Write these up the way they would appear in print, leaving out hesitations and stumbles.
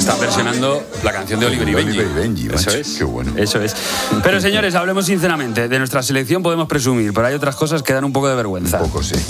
Están versionando la canción de Oliver y Benji. Eso es. Qué bueno. Eso es. Pero señores, hablemos sinceramente. De nuestra selección podemos presumir, pero hay otras cosas que dan un poco de vergüenza. Un poco, sí.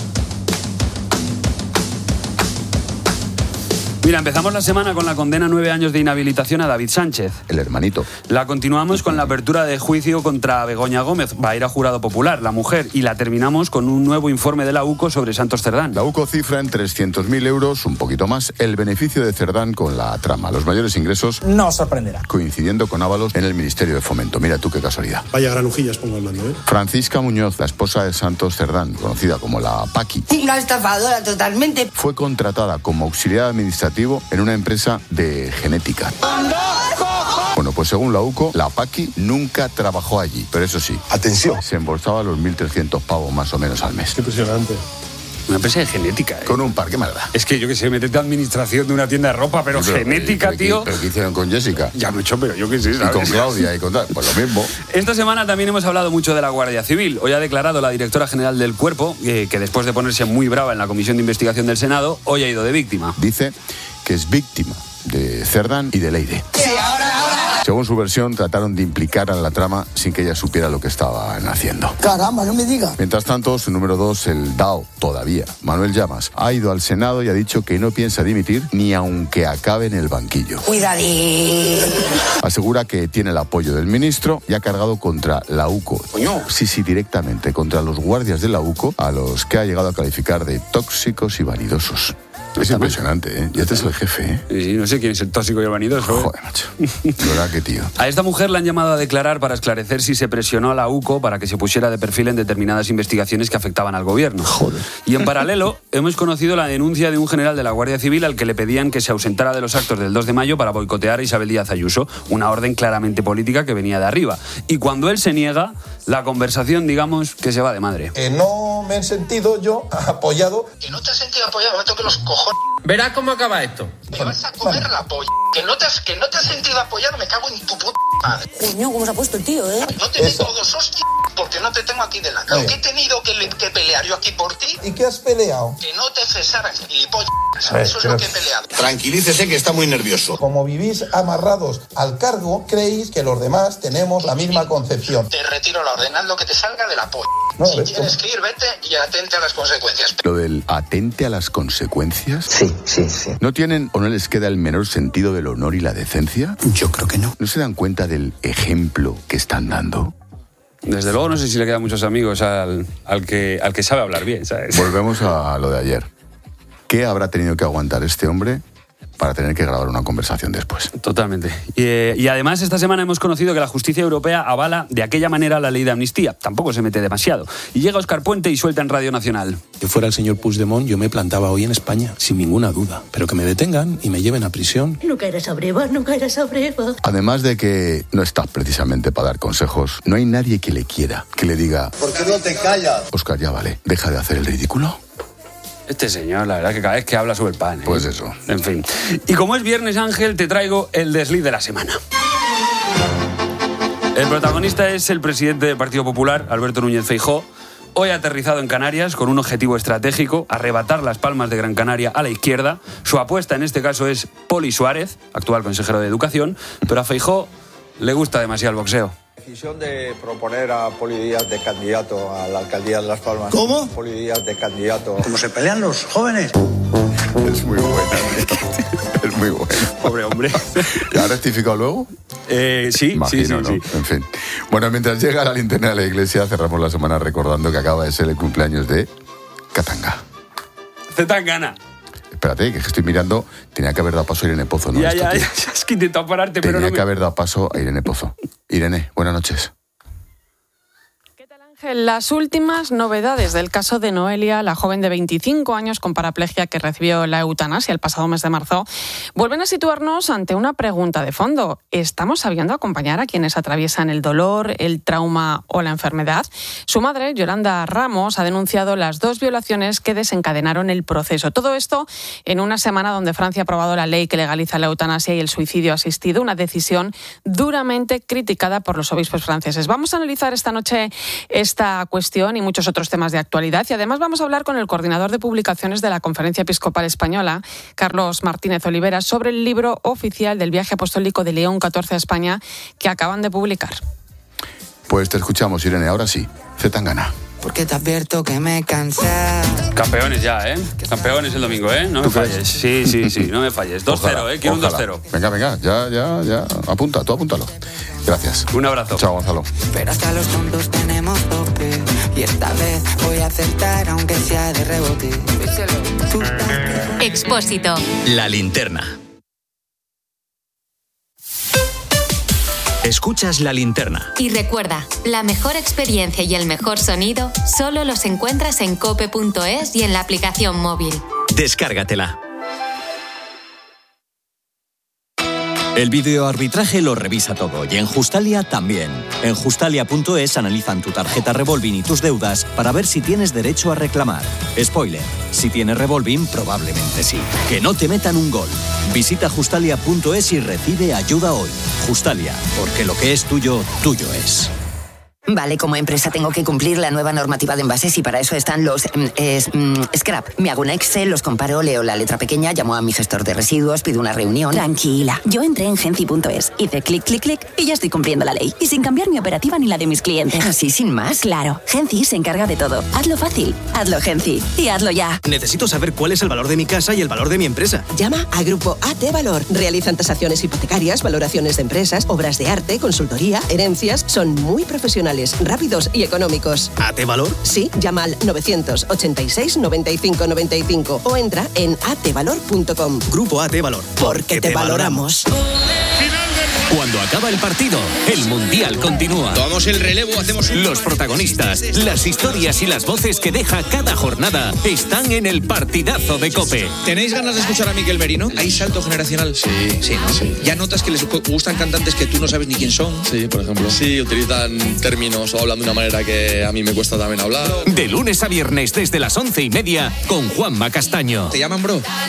Mira, empezamos la semana con la condena a 9 años de inhabilitación a David Sánchez. El hermanito. La continuamos con la apertura de juicio contra Begoña Gómez. Va a ir a jurado popular, la mujer. Y la terminamos con un nuevo informe de la UCO sobre Santos Cerdán. La UCO cifra en 300.000 euros, un poquito más, el beneficio de Cerdán con la trama. Los mayores ingresos... No sorprenderá. Coincidiendo con Ábalos en el Ministerio de Fomento. Mira tú qué casualidad. Vaya granujillas pongo al mando, ¿eh? Francisca Muñoz, la esposa de Santos Cerdán, conocida como la Paqui. Una estafadora totalmente. Fue contratada como auxiliar administrativo en una empresa de genética. Bueno, pues según la UCO, la Paqui nunca trabajó allí. Pero eso sí, atención, se embolsaba los 1.300 pavos más o menos al mes. Qué impresionante. Una empresa de genética, ¿eh? Con un par, qué maldad. Es que yo que sé, metete a administración de una tienda de ropa, pero genética, tío. ¿Pero qué hicieron con Jessica? Ya mucho, pero yo qué sé, ¿sabes? Y con Claudia y con tal, pues lo mismo. Esta semana también hemos hablado mucho de la Guardia Civil. Hoy ha declarado la directora general del Cuerpo que después de ponerse muy brava en la Comisión de Investigación del Senado, hoy ha ido de víctima. Dice que es víctima de Cerdán y de Leire. Sí, ahora. Según su versión, trataron de implicar a la trama sin que ella supiera lo que estaban haciendo. Caramba, no me diga. Mientras tanto, su número 2, el DAO, todavía, Manuel Llamas, ha ido al Senado y ha dicho que no piensa dimitir ni aunque acabe en el banquillo. Cuidadín. Asegura que tiene el apoyo del ministro y ha cargado contra la UCO. Coño. Sí, directamente, contra los guardias de la UCO, a los que ha llegado a calificar de tóxicos y vanidosos. Es impresionante, ¿eh? Ya este es el jefe, ¿eh? Sí, no sé quién es el tóxico y el vanidoso. Joder, macho. ¿Verdad que tío? A esta mujer la han llamado a declarar para esclarecer si se presionó a la UCO para que se pusiera de perfil en determinadas investigaciones que afectaban al gobierno. Joder. Y en paralelo, hemos conocido la denuncia de un general de la Guardia Civil al que le pedían que se ausentara de los actos del 2 de mayo para boicotear a Isabel Díaz Ayuso, una orden claramente política que venía de arriba. Y cuando él se niega, la conversación, digamos, que se va de madre. No me he sentido yo apoyado. Que no te has sentido apoyado, me toque los cojones. Verás cómo acaba esto. Me vas a comer la polla. Que no te has sentido apoyado, me cago en tu puta madre. Coño, ¿cómo se ha puesto el tío, eh? No te digo dos hostias porque no te tengo aquí delante. Lo que he tenido que pelear yo aquí por ti. ¿Y qué has peleado? Que no te cesaras, gilipollas. Eso es lo que he peleado. Tranquilícese que está muy nervioso. Como vivís amarrados al cargo, creéis que los demás tenemos la misma concepción. Te retiro la orden, haz lo que te salga de la polla. No, si tienes que ir, vete y atente a las consecuencias. ¿Lo del atente a las consecuencias? Sí. ¿No tienen o no les queda el menor sentido del honor y la decencia? Yo creo que no. ¿No se dan cuenta del ejemplo que están dando? Desde luego no sé si le quedan muchos amigos al que sabe hablar bien, ¿sabes? Volvemos a lo de ayer. ¿Qué habrá tenido que aguantar este hombre para tener que grabar una conversación después? Totalmente. Y además esta semana hemos conocido que la justicia europea avala de aquella manera la ley de amnistía. Tampoco se mete demasiado. Y llega Óscar Puente y suelta en Radio Nacional. Si fuera el señor Puigdemont, yo me plantaba hoy en España, sin ninguna duda. Pero que me detengan y me lleven a prisión. No caerás a breva. Además de que no estás precisamente para dar consejos, no hay nadie que le quiera, que le diga... ¿Por qué no te callas? Óscar, ya vale, deja de hacer el ridículo. Este señor, la verdad que cada vez que habla sube el pan, ¿eh? Pues eso. En fin. Y como es viernes, Ángel, te traigo el desliz de la semana. El protagonista es el presidente del Partido Popular, Alberto Núñez Feijóo. Hoy ha aterrizado en Canarias con un objetivo estratégico, arrebatar las palmas de Gran Canaria a la izquierda. Su apuesta en este caso es Poli Suárez, actual consejero de Educación, pero a Feijóo le gusta demasiado el boxeo. La decisión de proponer a Poli Díaz de candidato a la alcaldía de Las Palmas. ¿Cómo? Poli Díaz de candidato. ¿Cómo se pelean los jóvenes? Es muy buena. Es muy buena. Pobre hombre. ¿La ha rectificado luego? Sí. Imagino, ¿no? En fin. Bueno, mientras llega la linterna de la iglesia, cerramos la semana recordando que acaba de ser el cumpleaños de Katanga. Zetangana. Espérate, que estoy mirando. Tenía que haber dado paso a Irene Pozo, ¿no? Ya, es que he intentado pararte, pero no Tenía que haber dado paso a Irene Pozo. Irene, buenas noches. Las últimas novedades del caso de Noelia, la joven de 25 años con paraplegia que recibió la eutanasia el pasado mes de marzo, vuelven a situarnos ante una pregunta de fondo. ¿Estamos sabiendo acompañar a quienes atraviesan el dolor, el trauma o la enfermedad? Su madre, Yolanda Ramos, ha denunciado las 2 violaciones que desencadenaron el proceso. Todo esto en una semana donde Francia ha aprobado la ley que legaliza la eutanasia y el suicidio asistido, una decisión duramente criticada por los obispos franceses. Vamos a analizar esta noche esta cuestión y muchos otros temas de actualidad. Y además vamos a hablar con el coordinador de publicaciones de la Conferencia Episcopal Española, Carlos Martínez Olivera, sobre el libro oficial del viaje apostólico de León XIV a España que acaban de publicar. Pues te escuchamos, Irene, ahora sí. Zetangana. Porque te advierto que me cansé. Campeones ya, ¿eh? Campeones el domingo, ¿eh? No me falles. Sí, no me falles. 2-0, ¿eh? Quiero un 2-0. Venga, ya. Apunta, tú apúntalo. Gracias. Un abrazo. Chao, Gonzalo. Pero hasta los tontos tenemos tope. Y esta vez voy a acertar aunque sea de rebote. Expósito. La linterna. Escuchas La Linterna. Y recuerda, la mejor experiencia y el mejor sonido solo los encuentras en cope.es y en la aplicación móvil. Descárgatela. El videoarbitraje lo revisa todo y en Justalia también. En Justalia.es analizan tu tarjeta Revolving y tus deudas para ver si tienes derecho a reclamar. Spoiler, si tienes Revolving, probablemente sí. Que no te metan un gol. Visita Justalia.es y recibe ayuda hoy. Justalia, porque lo que es tuyo, tuyo es. Vale, como empresa tengo que cumplir la nueva normativa de envases y para eso están los scrap. Me hago un Excel, los comparo, leo la letra pequeña, llamo a mi gestor de residuos, pido una reunión. Tranquila, yo entré en Genci.es, hice clic y ya estoy cumpliendo la ley. Y sin cambiar mi operativa ni la de mis clientes. ¿Así sin más? Claro, Genci se encarga de todo. Hazlo fácil, hazlo Genci y hazlo ya. Necesito saber cuál es el valor de mi casa y el valor de mi empresa. Llama a Grupo AT Valor. Realizan tasaciones hipotecarias, valoraciones de empresas, obras de arte, consultoría, herencias. Son muy profesionales, rápidos y económicos. ¿AT Valor? Sí, llama al 986 95 95 o entra en atvalor.com. Grupo AT Valor. Porque te valoramos. Cuando acaba el partido, el Mundial continúa. Tomamos el relevo, hacemos Los protagonistas, las historias y las voces que deja cada jornada están en el partidazo de COPE. ¿Tenéis ganas de escuchar a Miquel Merino? ¿Hay salto generacional? Sí, ¿no? Sí. ¿Ya notas que les gustan cantantes que tú no sabes ni quién son? Sí, por ejemplo. Sí, utilizan términos o hablan de una manera que a mí me cuesta también hablar. De lunes a viernes desde las 11:30 con Juanma Castaño. ¿Te llaman bro?